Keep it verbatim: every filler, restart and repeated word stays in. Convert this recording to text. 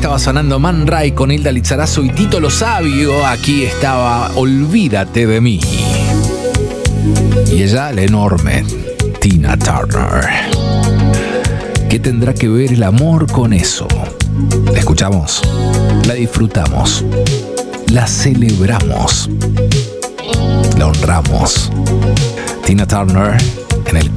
estaba sonando Man Ray con Hilda Lizarazo y Tito Lo Sabio. Aquí estaba Olvídate de mí. Y ella, la enorme Tina Turner. ¿Qué tendrá que ver el amor con eso? La escuchamos, la disfrutamos, la celebramos, la honramos. Tina Turner en el